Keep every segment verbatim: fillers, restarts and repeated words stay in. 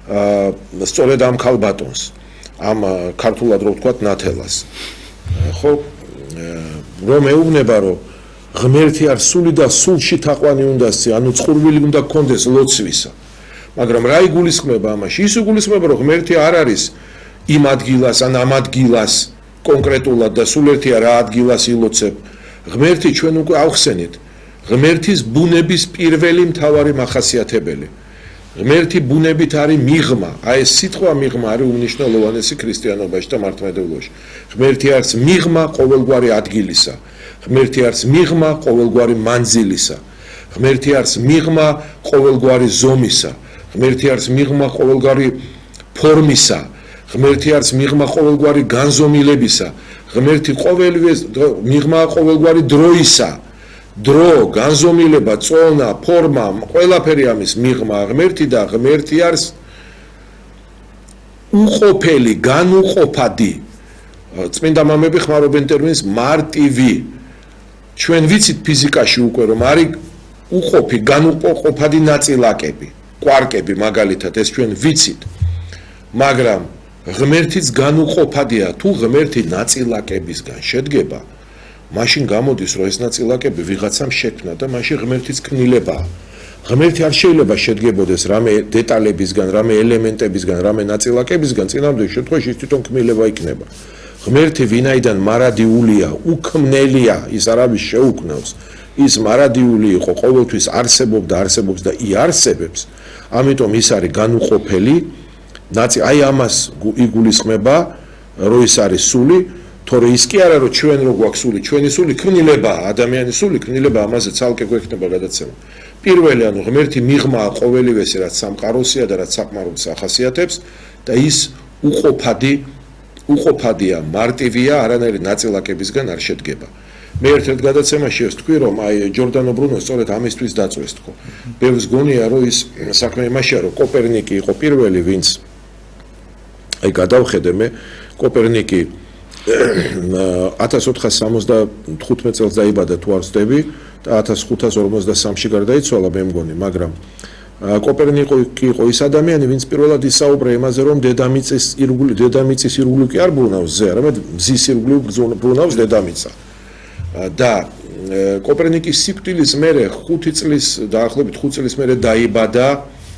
სწორედ ამ ქალბატონს, ამ ქართულად რო ვთქვათ ნათელას. ხო რომ ეუბნება რომ ღმერთი არ სული და სულში თაყვანი უნდასი, ანუ წყურვილი უნდა გქონდეს ლოცვისა. მაგრამ რა იგულისხმება ამაში? ის იგულისხმება რომ ღმერთი არ არის იმ ადგილას ან ამ ადგილას კონკრეტულად და სულ ერთია რა ადგილას ილოცებ. ღმერთი ჩვენ უკვე ავხსენით. ღმერთის ბუნების პირველი მთავარი მახასიათებელი. ღმერთი ბუნებით არის მიღმა. აი ეს სიტყვა მიღმა არის უმნიშვნელოვანესი ქრისტიანობაში და მართლმადიდებლობაში. ღმერთი არის მიღმა ყოველგვარი ადგილისა. ღმერთი არის მიღმა ყოველგვარი მანძილისა. ღმერთი არის მიღმა ყოველგვარი ზომისა. ღმერთი არის მიღმა ყოველგვარი ფორმისა. ღმერთი არის მიღმა ყოველგვარი განზომილებისა. ღმერთი ყოველივე მიღმა ყოველგვარი დროისა. დრო, განზომილება, წონა, ფორმა, ყველაფერი ამის მიღმა. ღმერთი და ღმერთი არის უყოფელი, განუყოფადი. წმინდა მამები ხმარობენ ტერმინს მარტივი. ჩვენ ვიცით ფიზიკაში უკვე რომ არის უყოფი, განუყოფადი ნაწილაკები, კვარკები მაგალითად, ეს ჩვენ ვიცით. მაგრამ ღმერთიც განუყოფადია. თუ ღმერთი ნაწილაკებისგან შედგება, მაშინ გამოდის რომ ეს ნაწილაკები ვიღაცამ შექმნა და მაშინ ღმერთიც ქმნილებაა. ღმერთი არ შეიძლება შედგებოდეს რამე დეტალებისგან, რამე ელემენტებისგან, რამე ნაწილაკებისგან, წინამდე შემთხვევაში ის თვითონ ქმნილება იქნება. ღმერთი ვინაიდან მარადიულია, უქმნელია, ის არავის შეუქმნავს. ის მარადიული იყო, ყოველთვის არსებობდა, არსებობს და იარსებებს. ამიტომ ის არის განუყოფელი. ნაცი აი ამას იგულისხმება, რომ ის არის სული, თორე ის კი არა რომ ჩვენ რო გვაქვს სული, ჩვენი სული ქმნილებაა, ადამიანის სული ქმნილება, ამაზე ცალკე გვექნება გადაცემა. პირველი, ანუ ღმერთი მიღმაა ყოველივესე, რაც სამყაროსია და რაც საკმაროდ ახასიათებს და ის უყოფადი, უყოფადია, მარტივია, არანაირი ნაწილაკებისგან არ შედგება. მე ერთ-ერთ გადაცემაში ეს თქვი, რომ აი ჯორდანო ბრუნო სწორედ ამისთვის დაწვეს თქო. ბევრს გონია, რომ ის საქმე იმაშია, რომ კოპერნიკი იყო პირველი, ვინც აი გადავხედე მე, კოპერნიკი ათას ოთხას სამოცდათხუთმეტ წელს დაიბადა თუ არ ვცდები და ათას ხუთას ორმოცდასამში გარდაიცვალა მე მგონი, მაგრამ კოპერნიკი იყო ის ადამიანი, ვინც პირველად ისაუბრა იმაზე, რომ დედამიწის ირგვლივ, დედამიწის ირგვლივ კი არ ბრუნავს ზე, არამედ მზის ირგვლივ ბრუნავს დედამიწა. და კოპერნიკის სიკვდილის მერე ხუთი წლის, დაახლოებით ხუთი წლის მერე დაიბადა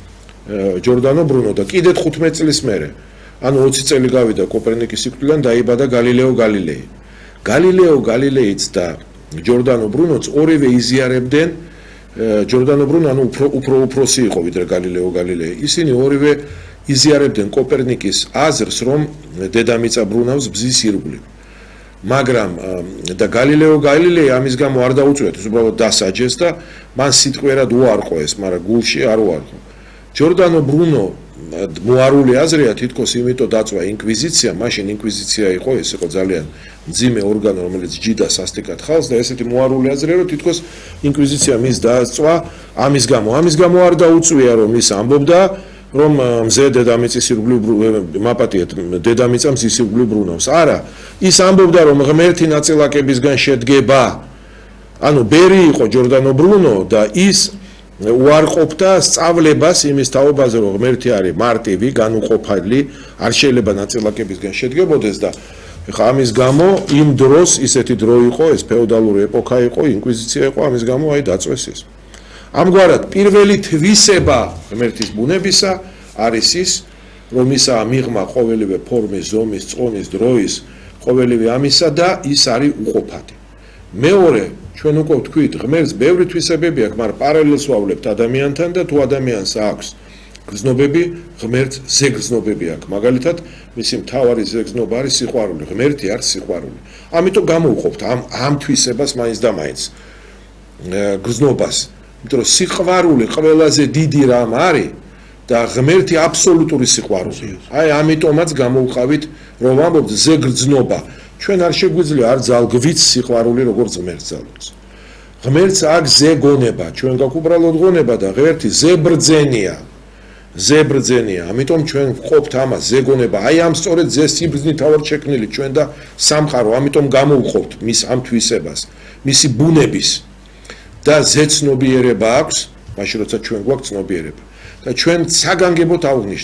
ჯორდანო ბრუნო და კიდევ თხუთმეტ წლის მერე. ანუ ოცი წელი გავიდა კოპერნიკის სიკვდილიდან, დაიბადა გალილეო გალილეი. გალილეო გალილეიც და ჯორდანო ბრუნოც ორივე იზიარებდნენ, ჯორდანო ბრუნო ანუ უფრო უფრო უფროსი იყო ვიდრე გალილეო გალილეი. ისინი ორივე იზიარებდნენ კოპერნიკის აზრს, რომ დედამიწა ბრუნავს მზის ირგვლივ. მაგრამ და გალილეო გალილეი ამის გამო არ დაუწვიათ, ის უბრალოდ დასაჯეს და მან სიტყვიერად უარყო ეს, მაგრამ გულში არ უარყო. ჯორდანო ბრუნო მოარული აზრია, თითქოს იმიტომ დაწვა ინკვიზიცია, მაშინ ინკვიზიცია იყო, ეს იყო ძალიან მძიმე ორგანო, რომელიც ჯიდას ასტიკად ხალს და ესეთი მოარული აზრია, რომ თითქოს ინკვიზიცია მის დაწვა ამის გამო. ამის გამო არ დაუწვია, რომ ის ამბობდა, რომ მზე დედამიწის ირგვლივ მაპატიეთ, დედამიწა მზის ირგვლივ ბრუნავს. არა, ის ამბობდა, რომ ღმერთი ნაწილაკებისგან შედგება. ანუ ბერი იყო ჯორდანო ბრუნო და ის უარყოფდა სწავლებას იმის თაობაზე, რომ ღმერთი არის მარტივი, განუყოფელი, არ შეიძლება ნაწილაკებისგან შედგებოდეს და ეხლა ამის გამო იმ დროს ისეთი დრო იყო, ეს ფეოდალური ეპოქა იყო, ინკვიზიცია იყო, ამის გამო აი დაწვეს ის. ამგვარად პირველი თვისება ღმერთის ბუნებისა არის ის, რომ ისა მიღმა ყოველივე ფორმის, ზომის, წონის, დროის, ყოველივე ამისა და ის არის უყოფადი. მეორე, ჩვენ უკვე ვთქვით, ღმერთს ბევრი თვისებები აქვს, მაგრამ პარალელს ვავლებთ ადამიანთან და თუ ადამიანს აქვს გრძნობები, ღმერთს ზეგრძნობები აქვს. მაგალითად, მისი მთავარი ზეგრძნობა არის სიყვარული, ღმერთი არის სიყვარული. ამიტომ გამოვყოფთ ამ ამ თვისებას მაინც და მაინც გრძნობას. იმიტომ რომ სიყვარული ყველაზე დიდი რამ არის და ღმერთი აბსოლუტური სიყვარულია. აი ამიტომაც გამოვყავით, რომ ამბობთ ზეგრძნობა. ჩვენ არ შეგვიძლია არ ძალგვით სიყვარული როგორც ღმერთს ძალობს. ღმერთს აქვს ზეგონება, ჩვენ გაქვს უბრალოდ გონება და ღმერთი ზებრძენია. ზებრძენია. ამიტომ ჩვენ ვყოფთ ამას ზეგონება. აი ამ სწორედ ზეს სიბრძნით ავარ შექმნილი ჩვენ და სამყარო, ამიტომ გამოვყოფთ მის ამ თვისებას, მისი ბუნების და ზეცნობიერება აქვს, მაშინ როცა ჩვენ გვაქვს ცნობიერება. და ჩვენ საგანგებოდ აღვნიშნავთ.